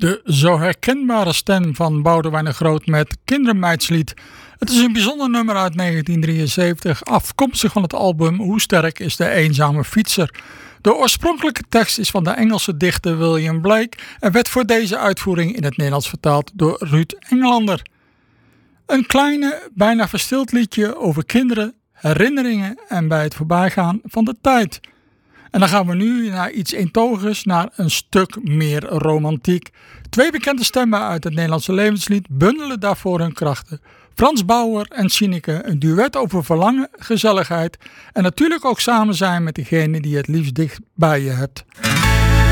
De zo herkenbare stem van Boudewijn de Groot met Kindermeidslied. Het is een bijzonder nummer uit 1973, afkomstig van het album Hoe sterk is de eenzame fietser. De oorspronkelijke tekst is van de Engelse dichter William Blake en werd voor deze uitvoering in het Nederlands vertaald door Ruud Engelander. Een kleine, bijna verstild liedje over kinderen, herinneringen en bij het voorbijgaan van de tijd. En dan gaan we nu naar iets eentonigers, naar een stuk meer romantiek. Twee bekende stemmen uit het Nederlandse levenslied bundelen daarvoor hun krachten. Frans Bauer en Sineke, een duet over verlangen, gezelligheid en natuurlijk ook samen zijn met degene die je het liefst dicht bij je hebt.